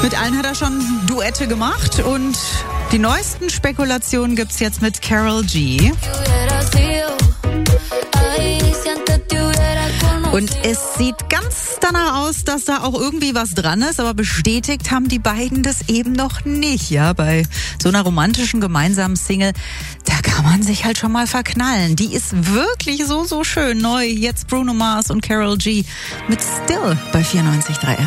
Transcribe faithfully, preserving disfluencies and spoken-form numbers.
Mit allen hat er schon Duette gemacht und die neuesten Spekulationen gibt's jetzt mit Karol G. Und es sieht ganz danach aus, dass da auch irgendwie was dran ist, aber bestätigt haben die beiden das eben noch nicht. Ja, bei so einer romantischen gemeinsamen Single, da kann man sich halt schon mal verknallen. Die ist wirklich so, so schön neu. Jetzt Bruno Mars und Karol G mit Still bei vierundneunzig Komma drei.